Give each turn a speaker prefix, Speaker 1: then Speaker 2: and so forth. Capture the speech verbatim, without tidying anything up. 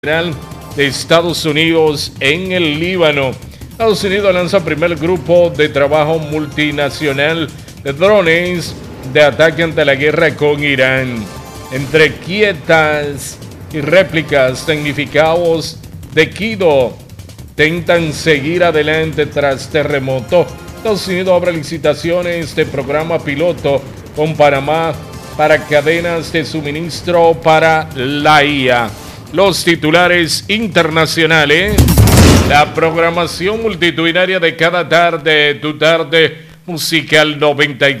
Speaker 1: de Estados Unidos en el Líbano. Estados Unidos lanza primer grupo de trabajo multinacional de drones de ataque ante la guerra con Irán. Entre quietas y réplicas, tecnificados de Kido intentan seguir adelante tras terremoto. Estados Unidos abre licitaciones de programa piloto con Panamá para cadenas de suministro para la I A. Los titulares internacionales, la programación multitudinaria de cada tarde, tu tarde musical noventa y